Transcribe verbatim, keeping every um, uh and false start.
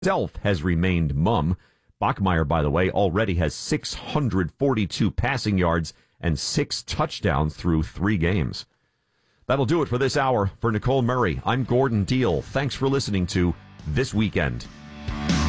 himself has remained mum. Bachmeier, by the way, already has six hundred forty-two passing yards and six touchdowns through three games. That'll do it for this hour. For Nicole Murray, I'm Gordon Deal. Thanks for listening to This Weekend.